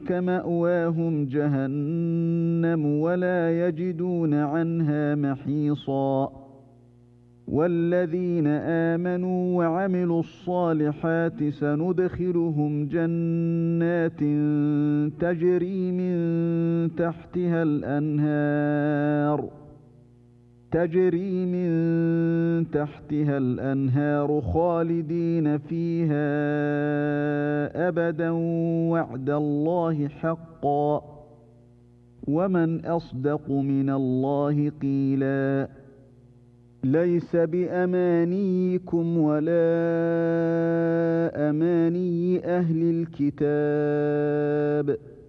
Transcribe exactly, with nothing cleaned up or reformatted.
أولئك مأواهم جهنم ولا يجدون عنها محيصا. والذين آمنوا وعملوا الصالحات سندخلهم جنات تجري من تحتها الأنهار تجري من تحتها الأنهار خالدين فيها أبدا وعد الله حقا ومن أصدق من الله قيلا. ليس بأمانيكم ولا أماني أهل الكتاب